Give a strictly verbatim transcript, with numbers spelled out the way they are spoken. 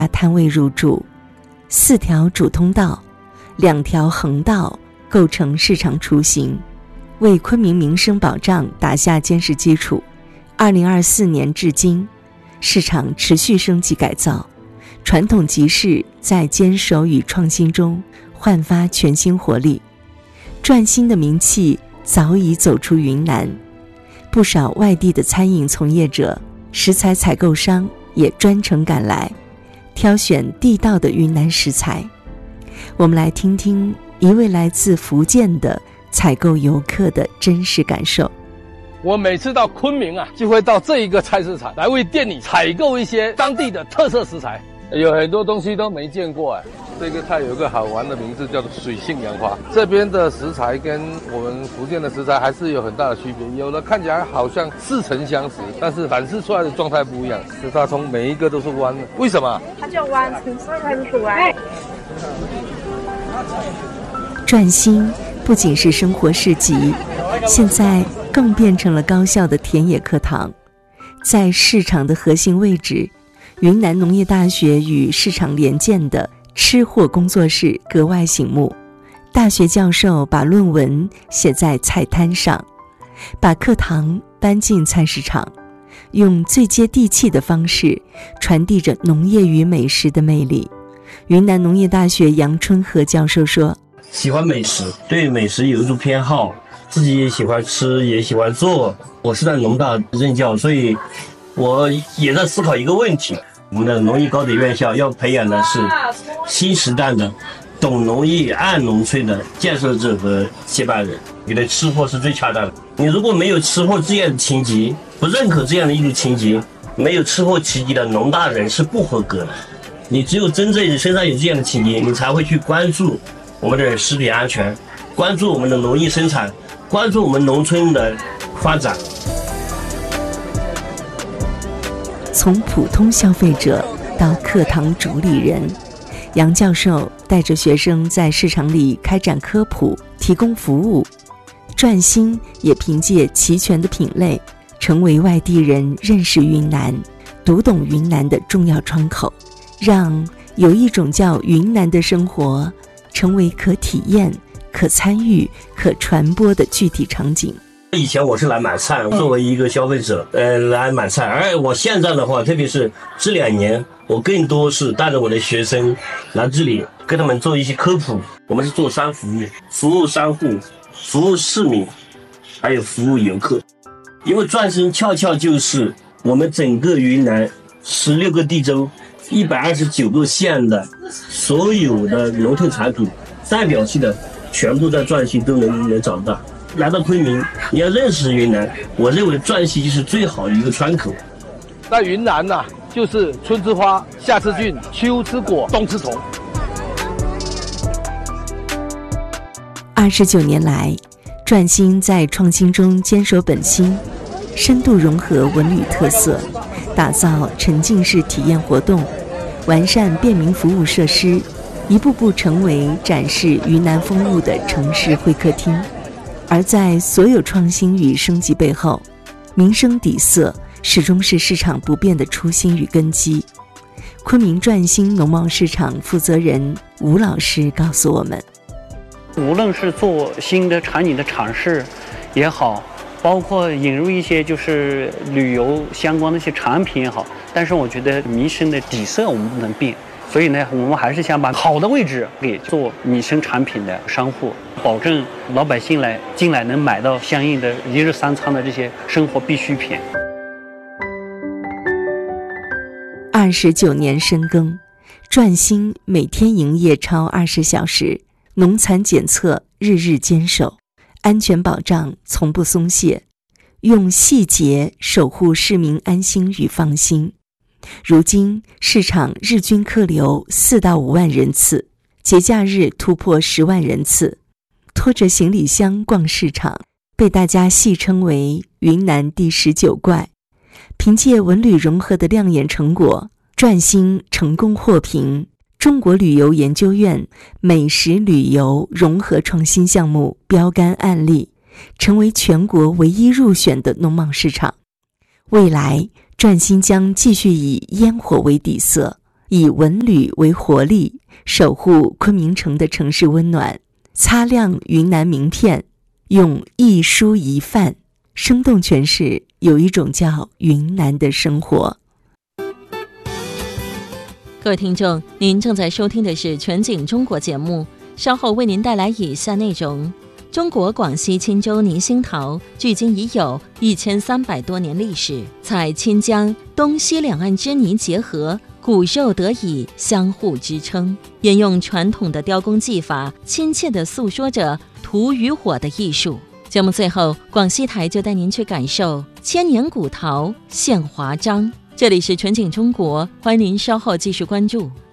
摊位入驻，四条主通道，两条横道构成市场雏形，为昆明民生保障打下坚实基础。二零二四年至今，市场持续升级改造，传统集市在坚守与创新中焕发全新活力。转心的名气早已走出云南，不少外地的餐饮从业者、食材采购商也专程赶来，挑选地道的云南食材。我们来听听一位来自福建的采购游客的真实感受。 我每次到昆明啊，就会到这一个菜市场来为店里采购一些当地的特色食材，有很多东西都没见过哎。这个菜有一个好玩的名字，叫做水性杨花。这边的食材跟我们福建的食材还是有很大的区别，有的看起来好像似曾相识，但是展示出来的状态不一样。是它从每一个都是弯的，为什么？ 它叫弯，所以它就是弯。 转心不仅是生活市集，现在更变成了高校的田野课堂。在市场的核心位置，云南农业大学与市场联建的吃货工作室格外醒目。大学教授把论文写在菜摊上，把课堂搬进菜市场，用最接地气的方式传递着农业与美食的魅力。云南农业大学杨春和教授说， 喜欢美食，对美食有一种偏好，自己也喜欢吃，也喜欢做。我是在农大任教，所以我也在思考一个问题，我们的农艺高等院校要培养的是新时代的懂农业爱农村的建设者和接班人。你的吃货是最恰当的，你如果没有吃货这样的情节，不认可这样的一种情节，没有吃货情节的农大人是不合格的。你只有真正身上有这样的情节，你才会去关注我们的食品安全，关注我们的农业生产，关注我们农村的发展。 从普通消费者到课堂主理人，杨教授带着学生在市场里开展科普，提供服务。转心也凭借齐全的品类，成为外地人认识云南、读懂云南的重要窗口，让有一种叫云南的生活成为可体验、可参与、可传播的具体场景。 以前我是来买菜，作为一个消费者，呃，来买菜。而我现在的话，特别是这两年，我更多是带着我的学生来这里，跟他们做一些科普。我们是做三服务：服务商户、服务市民，还有服务游客。因为转心恰恰就是我们整个云南十六个地州、一百二十九个县的所有的农特产品代表性的，全部在转心都能能找到。来到昆明，你要认识云南，我认为转心就是最好的一个窗口。 在云南呐、啊，就是春吃花，夏吃菌，秋吃果，冬吃虫。 二十九年来，转心在创新中坚守本心，深度融合文旅特色，打造沉浸式体验活动，完善便民服务设施，一步步成为展示云南风物的城市会客厅。而在所有创新与升级背后，民生底色始终是市场不变的初心与根基。昆明转心农贸市场负责人吴老师告诉我们， 无论是做新的场景的尝试也好，包括引入一些就是旅游相关的一些产品也好，但是我觉得民生的底色我们不能变，所以呢，我们还是想把好的位置给做民生产品的商户，保证老百姓来进来能买到相应的一日三餐的这些生活必需品。 二十九年深耕，转心每天营业超二十小时，农残检测日日坚守，安全保障从不松懈，用细节守护市民安心与放心。如今市场日均客流四到五万人次，节假日突破十万人次，拖着行李箱逛市场，被大家戏称为云南第十九怪。凭借文旅融合的亮眼成果，转心成功获评中国旅游研究院美食旅游融合创新项目标杆案例，成为全国唯一入选的农贸市场。未来转心将继续以烟火为底色， 以文旅为活力，守护昆明城的城市温暖，擦亮云南名片，用一蔬一饭生动诠释有一种叫云南的生活。 各位听众，您正在收听的是全景中国节目，稍后为您带来以下内容。中国广西钦州泥兴陶距今已有一千三百多年历史，采钦江东西两岸之泥结合，骨肉得以相互支撑，沿用传统的雕工技法，亲切地诉说着土与火的艺术。节目最后，广西台就带您去感受千年古陶现华章。这里是全景中国，欢迎您稍后继续关注。